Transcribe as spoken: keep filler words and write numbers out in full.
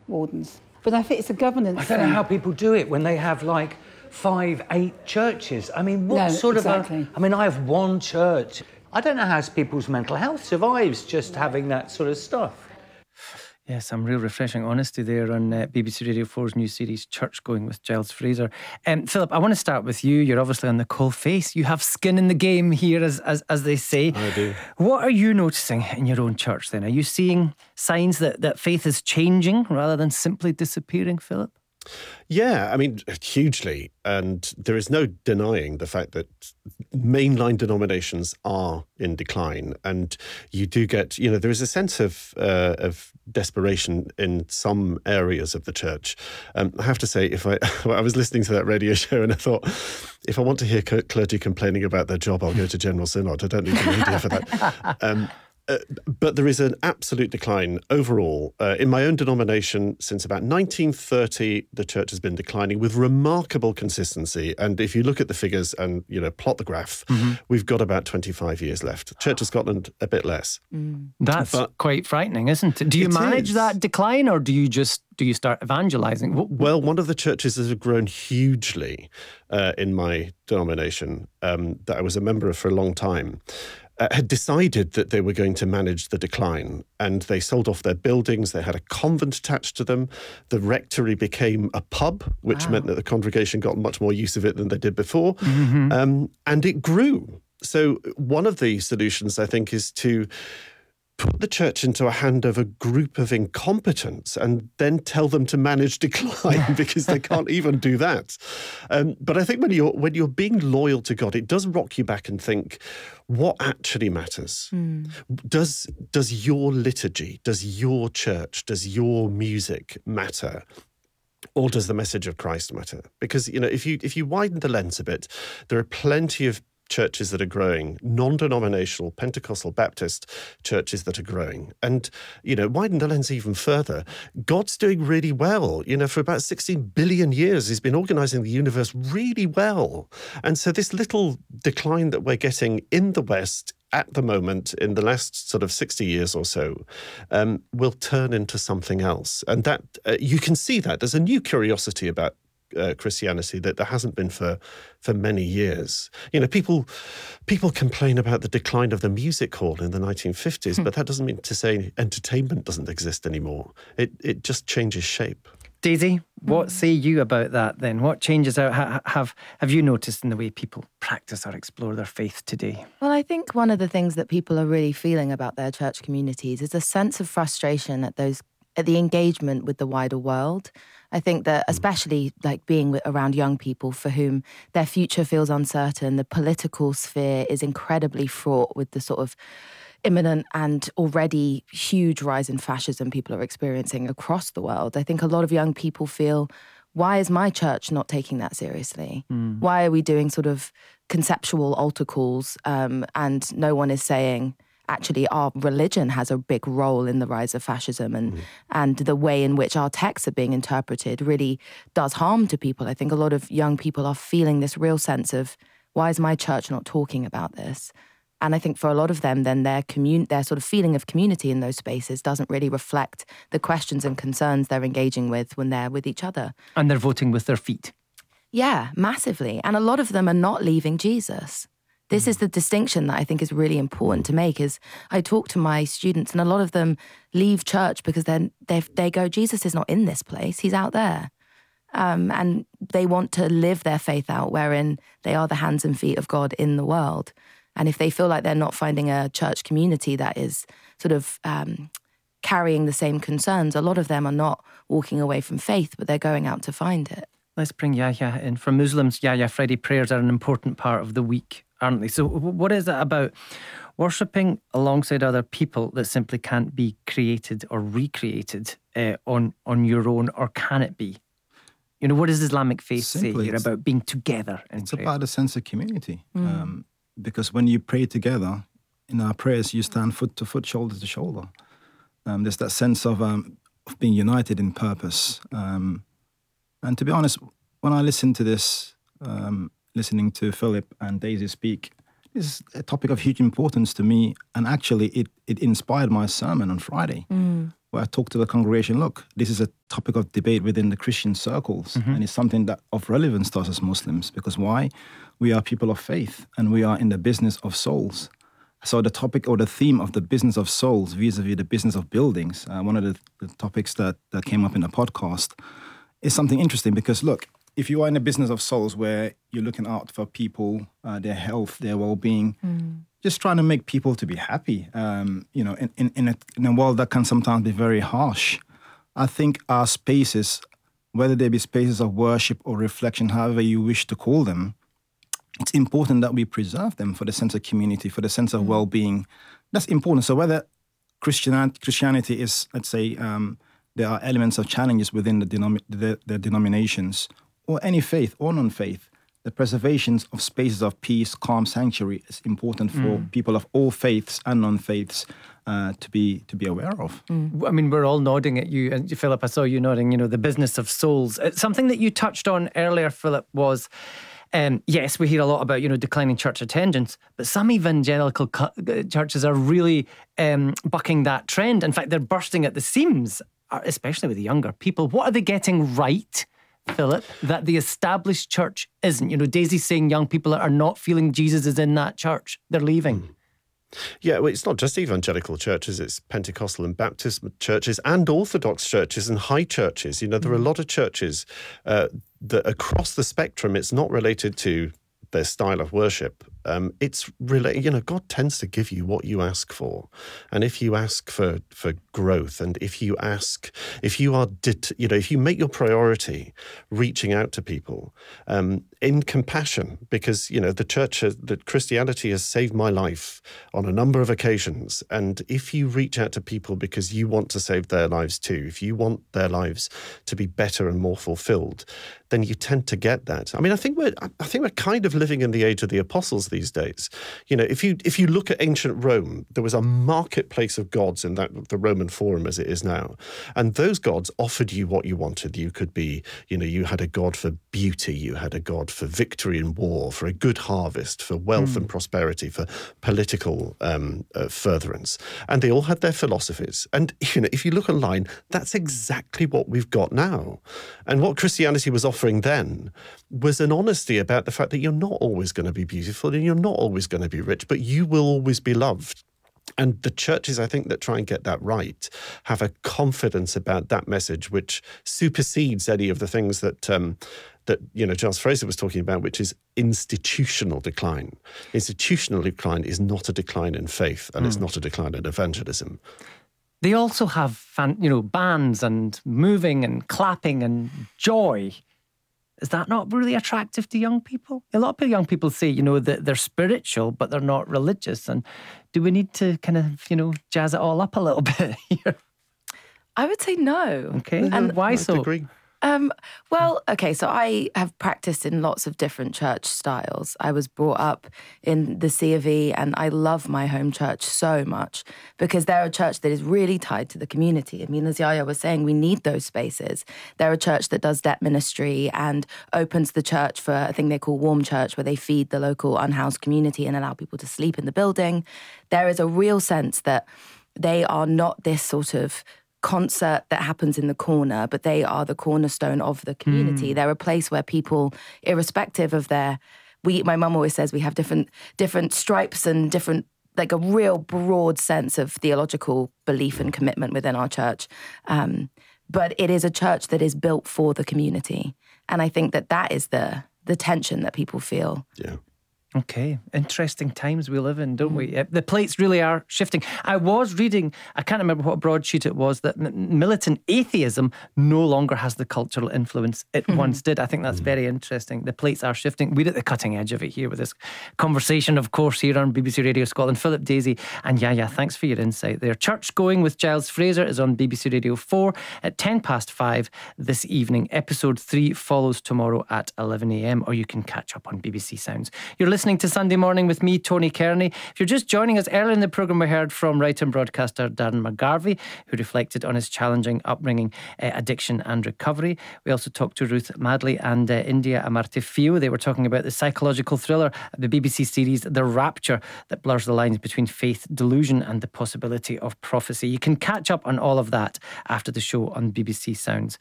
wardens. But I think it's a governance I don't thing. know how people do it when they have, like, five, eight churches. I mean, what No, sort exactly. of a... I mean, I have one church. I don't know how people's mental health survives just having that sort of stuff. Yeah, some real refreshing honesty there on uh, B B C Radio four's new series, Church Going with Giles Fraser. Um, Philip, I want to start with you. You're obviously on the cold face. You have skin in the game here, as, as as they say. I do. What are you noticing in your own church then? Are you seeing signs that, that faith is changing rather than simply disappearing, Philip? Yeah, I mean, hugely. And there is no denying the fact that mainline denominations are in decline. And you do get, you know, there is a sense of uh, of desperation in some areas of the church. Um, I have to say, if I, I was listening to that radio show and I thought, if I want to hear clergy complaining about their job, I'll go to General Synod. I don't need the media for that. Um, Uh, but there is an absolute decline overall. Uh, in my own denomination, since about nineteen thirty, the church has been declining with remarkable consistency. And if you look at the figures and, you know, plot the graph, mm-hmm. we've got about twenty-five years left. Church of Scotland, a bit less. Mm. That's but quite frightening, isn't it? Do you it manage is. that decline, or do you just do you start evangelizing? Well, one of the churches that have grown hugely uh, in my denomination, um, that I was a member of for a long time, Uh, had decided that they were going to manage the decline, and they sold off their buildings. They had a convent attached to them. The rectory became a pub, which Wow. meant that the congregation got much more use of it than they did before. Mm-hmm. Um, and it grew. So one of the solutions, I think, is to put the church into a hand of a group of incompetents and then tell them to manage decline, because they can't even do that. Um, but I think when you're when you're being loyal to God, it does rock you back and think, what actually matters? Mm. Does does your liturgy, does your church, does your music matter? Or does the message of Christ matter? Because, you know, if you if you widen the lens a bit, there are plenty of churches that are growing, non-denominational, Pentecostal, Baptist churches that are growing. And, you know, widen the lens even further. God's doing really well. You know, for about sixteen billion years, he's been organizing the universe really well. And so this little decline that we're getting in the West at the moment, in the last sort of sixty years or so, um, will turn into something else. And that, uh, you can see that. There's a new curiosity about Uh, Christianity that there hasn't been for for many years. You know, people people complain about the decline of the music hall in the nineteen fifties, hmm. but that doesn't mean to say entertainment doesn't exist anymore. It it just changes shape. Daisy, what say you about that then? What changes out ha- have have you noticed in the way people practice or explore their faith today? Well, I think one of the things that people are really feeling about their church communities is a sense of frustration at those at the engagement with the wider world. I think that especially like being with, around young people for whom their future feels uncertain, the political sphere is incredibly fraught with the sort of imminent and already huge rise in fascism people are experiencing across the world. I think a lot of young people feel, why is my church not taking that seriously? Mm. Why are we doing sort of conceptual altar calls um, and no one is saying, actually, our religion has a big role in the rise of fascism, and mm. and the way in which our texts are being interpreted really does harm to people. I think a lot of young people are feeling this real sense of, why is my church not talking about this? And I think for a lot of them, then their commun- their sort of feeling of community in those spaces doesn't really reflect the questions and concerns they're engaging with when they're with each other. And they're voting with their feet. Yeah, massively. And a lot of them are not leaving Jesus. This is the distinction that I think is really important to make. Is I talk to my students and a lot of them leave church because then they they go, Jesus is not in this place, he's out there. Um, and they want to live their faith out wherein they are the hands and feet of God in the world. And if they feel like they're not finding a church community that is sort of um, carrying the same concerns, a lot of them are not walking away from faith, but they're going out to find it. Let's bring Yahya in. For Muslims, Yahya, Friday prayers are an important part of the week, aren't they? So what is it about worshipping alongside other people that simply can't be created or recreated uh, on, on your own, or can it be? You know, what does Islamic faith Simply, say here about being together in It's prayer? about a sense of community. Mm. Um, because when you pray together, in our prayers, you stand foot to foot, shoulder to shoulder. Um, there's that sense of, um, of being united in purpose. Um, and to be honest, when I listen to this, um, listening to Philip and Daisy speak, is a topic of huge importance to me. And actually, it, it inspired my sermon on Friday, mm. where I talked to the congregation, look, this is a topic of debate within the Christian circles. Mm-hmm. And it's something that of relevance to us as Muslims. Because why? We are people of faith, and we are in the business of souls. So the topic or the theme of the business of souls vis-a-vis the business of buildings, uh, one of the, the topics that, that came up in the podcast, is something interesting because, look, if you are in the business of souls where you're looking out for people, uh, their health, their well-being, mm. just trying to make people to be happy, um, you know, in, in, in, a, in a world that can sometimes be very harsh, I think our spaces, whether they be spaces of worship or reflection, however you wish to call them, it's important that we preserve them for the sense of community, for the sense of mm. well-being. That's important. So whether Christianity, Christianity is, let's say, um, there are elements of challenges within the, denom- the, the denominations, or any faith or non-faith, the preservation of spaces of peace, calm, sanctuary is important for mm. people of all faiths and non-faiths uh, to be to be aware of. Mm. I mean, we're all nodding at you, and Philip, I saw you nodding. You know, the business of souls. It's something that you touched on earlier, Philip, was. Um, yes, we hear a lot about, you know, declining church attendance, but some evangelical cu- churches are really um, bucking that trend. In fact, they're bursting at the seams, especially with the younger people. What are they getting right, Philip, that the established church isn't? You know, Daisy's saying young people are not feeling Jesus is in that church. They're leaving. Mm. Yeah, well, it's not just evangelical churches, it's Pentecostal and Baptist churches and Orthodox churches and high churches. You know, there are a lot of churches uh, that across the spectrum, it's not related to their style of worship. Um, it's really, you know, God tends to give you what you ask for. And if you ask for, for growth, and if you ask, if you are, det- you know, if you make your priority reaching out to people um, in compassion, because, you know, the church, has, that Christianity has saved my life on a number of occasions. And if you reach out to people because you want to save their lives too, if you want their lives to be better and more fulfilled, then you tend to get that. I mean, I think we're, I think we're kind of living in the age of the apostles these days. You know, if you if you look at ancient Rome, there was a marketplace of gods in that the Roman Forum as it is now, and those gods offered you what you wanted. You could be, you know, you had a god for beauty, you had a god for victory in war, for a good harvest, for wealth mm. and prosperity, for political um, uh, furtherance, and they all had their philosophies. And you know, if you look online, that's exactly what we've got now. And what Christianity was offering then was an honesty about the fact that you're not always going to be beautiful and you're not always going to be rich, but you will always be loved. And the churches, I think, that try and get that right have a confidence about that message which supersedes any of the things that um, that you know Giles Fraser was talking about, which is institutional decline. Institutional decline is not a decline in faith, and mm. it's not a decline in evangelism. They also have, fan, you know, bands and moving and clapping and joy. Is that not really attractive to young people? A lot of young people say, you know, that they're spiritual, but they're not religious. And do we need to kind of, you know, jazz it all up a little bit here? I would say no. Okay, and why I so? agree. Um, well, okay, so I have practiced in lots of different church styles. I was brought up in the C of E, and I love my home church so much because they're a church that is really tied to the community. I mean, as Yaya was saying, we need those spaces. They're a church that does debt ministry and opens the church for a thing they call warm church, where they feed the local unhoused community and allow people to sleep in the building. There is a real sense that they are not this sort of concert that happens in the corner, but they are the cornerstone of the community. Mm. They're a place where people, irrespective of their, we, my mum always says we have different different stripes and different, like a real broad sense of theological belief and commitment within our church. Um, but it is a church that is built for the community. And I think that that is the the tension that people feel. Yeah. Okay, interesting times we live in, don't mm. we? The plates really are shifting. I was reading, I can't remember what broadsheet it was, that m- militant atheism no longer has the cultural influence it mm. once did. I think that's mm. very interesting. The plates are shifting. We're at the cutting edge of it here with this conversation, of course, here on B B C Radio Scotland. Philip, Daisy and Yaya, thanks for your insight there. Church Going with Giles Fraser is on B B C Radio four at ten past five this evening. Episode three follows tomorrow at eleven a.m, or you can catch up on B B C Sounds. You're listening listening to Sunday Morning with me, Tony Kearney. If you're just joining us, earlier in the programme we heard from writer and broadcaster Darren McGarvey, who reflected on his challenging upbringing, uh, addiction and recovery. We also talked to Ruth Madley and uh, India Amartefio. They were talking about the psychological thriller of the B B C series The Rapture that blurs the lines between faith, delusion and the possibility of prophecy. You can catch up on all of that after the show on B B C Sounds.